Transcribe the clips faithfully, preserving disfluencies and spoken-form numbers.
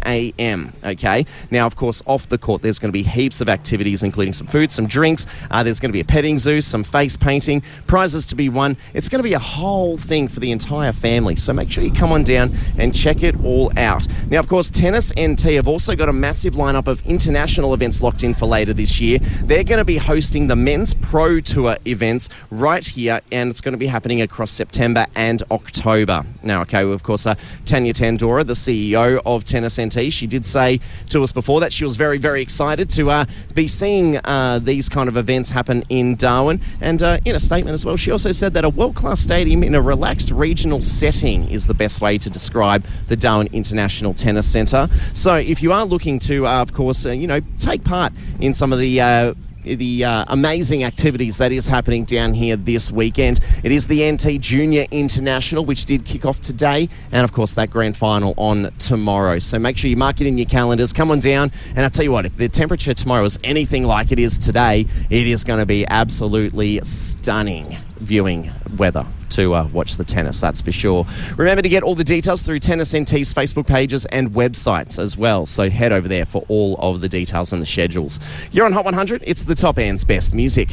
a.m, okay? Now, of course, off the court, there's going to be heaps of activities, including some food, some drinks. Uh, there's going to be a petting zoo, some face painting, prizes to be won. It's going to be a whole thing for the entire family. So make sure you come on down and check it all out. Now, of course, Tennis N T have also got a massive lineup of international events locked in for later this year. They're going to be hosting the Men's Pro Tour events right here, and it's going to be happening across September and October. Now, okay, well, of course, uh, Tanya Tandora, the C E O of Tennis N T, she did say to us before that she was very, very excited to uh, be seeing uh, these kind of events happen in Darwin. And uh, in a statement as well, she also said that a world-class stadium in a relaxed regional setting is the best way to describe the Darwin International Tennis Centre. So if you are looking to, uh, of course, uh, you know, take part in some of the uh, the uh, amazing activities that is happening down here this weekend, it is the N T Junior International, which did kick off today, and of course that grand final on tomorrow. So make sure you mark it in your calendars. Come on down, and I'll tell you what, if the temperature tomorrow is anything like it is today, it is going to be absolutely stunning viewing weather to uh, watch the tennis, that's for sure. Remember to get all the details through Tennis N T's Facebook pages and websites as well, so head over there for all of the details and the schedules. You're on Hot one hundred, it's the top end's best music.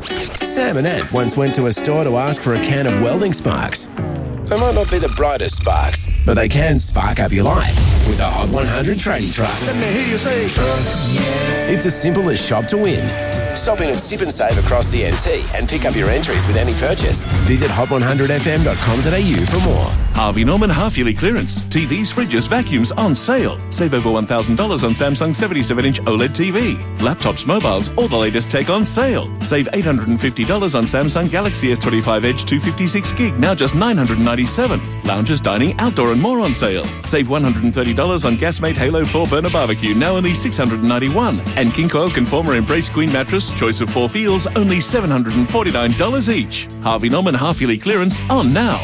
Sam and Ant once went to a store to ask for a can of welding sparks. They might not be the brightest sparks, but they can spark up your life with a Hot one hundred tradie truck. Let me hear you say truck, yeah. It's as simple as shop to win. Stop in and sip and save across the N T and pick up your entries with any purchase. Visit hot one hundred f m dot com dot a u for more. Harvey Norman half-yearly clearance. T Vs, fridges, vacuums on sale. Save over one thousand dollars on Samsung seventy-seven inch OLED T V. Laptops, mobiles, all the latest tech on sale. Save eight hundred fifty dollars on Samsung Galaxy S twenty-five Edge two fifty-six gig, now just nine hundred ninety-seven dollars. Lounges, dining, outdoor and more on sale. Save one hundred thirty dollars on Gasmate Halo four burner barbecue, now only six hundred ninety-one dollars. And King Coil Conformer Embrace Queen mattress, choice of four feels, only seven hundred forty-nine dollars each. Harvey Norman half-yearly clearance on now.